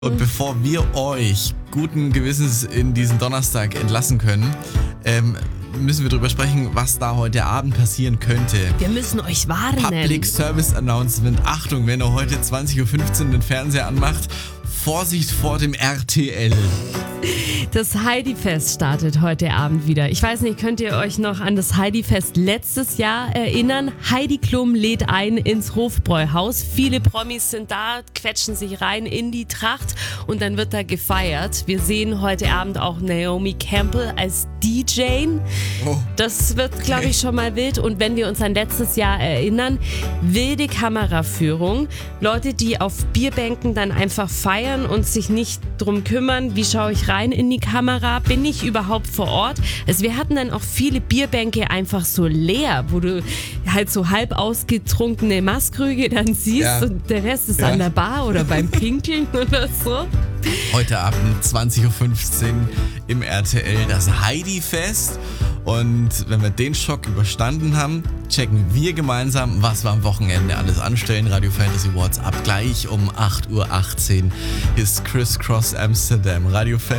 Und bevor wir euch guten Gewissens in diesen Donnerstag entlassen können, müssen wir darüber sprechen, was da heute Abend passieren könnte. Wir müssen euch warnen. Public Service Announcement. Achtung, wenn ihr heute 20.15 Uhr den Fernseher anmacht, Vorsicht vor dem RTL. Das Heidi-Fest startet heute Abend wieder. Ich weiß nicht, könnt ihr euch noch an das Heidi-Fest letztes Jahr erinnern? Heidi Klum lädt ein ins Hofbräuhaus. Viele Promis sind da, quetschen sich rein in die Tracht und dann wird da gefeiert. Wir sehen heute Abend auch Naomi Campbell als DJ. Oh. Das wird, glaube ich, schon mal wild. Und wenn wir uns an letztes Jahr erinnern, wilde Kameraführung. Leute, die auf Bierbänken dann einfach feiern und sich nicht drum kümmern, wie schaue ich rein in die Kamera, bin ich überhaupt vor Ort? Also wir hatten dann auch viele Bierbänke einfach so leer, wo du halt so halb ausgetrunkene Maßkrüge dann siehst und der Rest ist an der Bar oder beim Pinkeln oder so. Heute Abend 20.15 Uhr im RTL das Heidi-Fest. Und wenn wir den Schock überstanden haben, checken wir gemeinsam, was wir am Wochenende alles anstellen. Radio Fantasy WhatsApp gleich um 8.18 Uhr ist Criss Cross Amsterdam. Radio Fantasy.